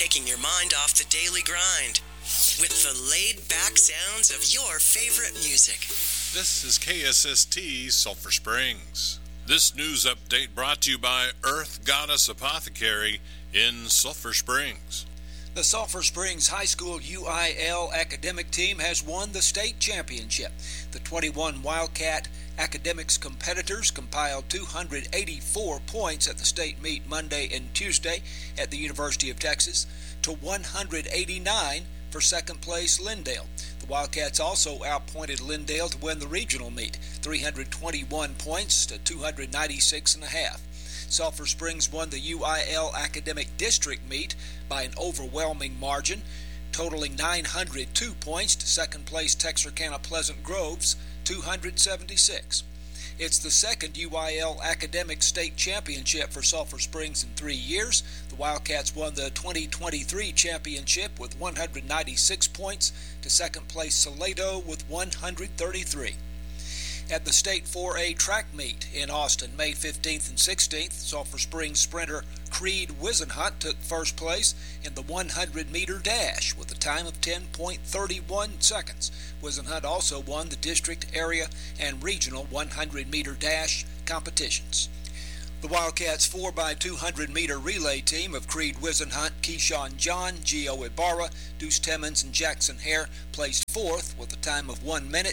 taking your mind off the daily grind with the laid-back sounds of your favorite music. This is KSST Sulphur Springs. This news update brought to you by Earth Goddess Apothecary in Sulphur Springs. The Sulphur Springs High School UIL academic team has won the state championship. The 21 Wildcat academics competitors compiled 284 points at the state meet Monday and Tuesday at the University of Texas to 189 for second place Lindale. The Wildcats also outpointed Lindale to win the regional meet, 321 points to 296.5. Sulphur Springs won the UIL Academic District meet by an overwhelming margin, totaling 902 points to second place Texarkana Pleasant Grove's 276. It's the second UIL Academic State Championship for Sulphur Springs in 3 years. The Wildcats won the 2023 championship with 196 points to second place Salado with 133. At the State 4A track meet in Austin, May 15th and 16th, Sulphur Springs sprinter Creed Wisenhunt took first place in the 100-meter dash with a time of 10.31 seconds. Wisenhunt also won the district, area, and regional 100-meter dash competitions. The Wildcats 4x200-meter relay team of Creed Wisenhunt, Keyshawn John, Gio Ibarra, Deuce Timmons, and Jackson Hare placed fourth with a time of 1 minute,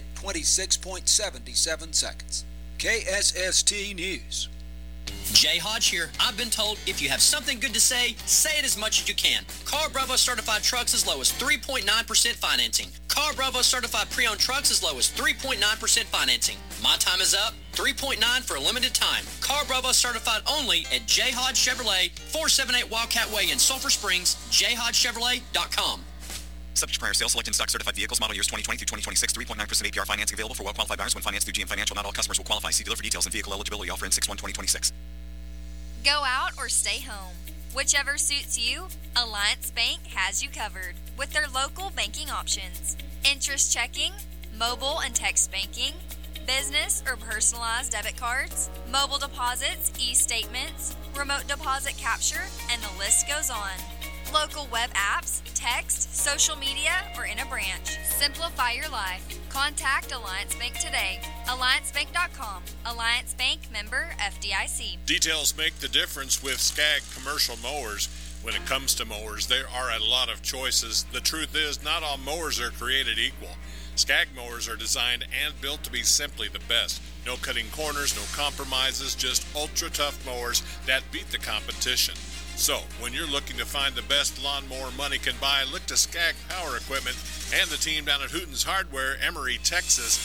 26.77 seconds. KSST News. Jay Hodge here. I've been told if you have something good to say it as much as you can. Car Bravo certified trucks as low as 3.9% financing. Car Bravo certified pre-owned trucks as low as 3.9% financing. My time is up. 3.9 for a limited time. Car Bravo certified only at J. Hodge Chevrolet, 478 Wildcat Way in Sulphur Springs, jhodgechevrolet.com. Subject to prior sale, select in-stock certified vehicles, model years 2020 through 2026, 3.9% APR financing available for well-qualified buyers when financed through GM Financial. Not all customers will qualify. See dealer for details and vehicle eligibility. Offer in 6/1/2026. Go out or stay home. Whichever suits you, Alliance Bank has you covered with their local banking options. Interest checking, mobile and text banking, business or personalized debit cards, mobile deposits, e-statements, remote deposit capture, and the list goes on. Local web apps, text, social media, or in a branch. Simplify your life. Contact Alliance Bank today. AllianceBank.com. Alliance Bank, member FDIC. Details make the difference with Skag Commercial Mowers. When it comes to mowers, there are a lot of choices. The truth is, not all mowers are created equal. Skag mowers are designed and built to be simply the best. No cutting corners, no compromises, just ultra-tough mowers that beat the competition. So, when you're looking to find the best lawnmower money can buy, look to Skag Power Equipment and the team down at Hooten's Hardware, Emory, Texas,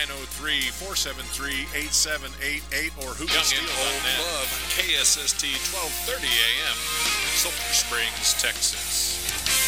903-473-8788 or HootenSteel.net. Love, KSST 1230 AM, Sulphur Springs, Texas.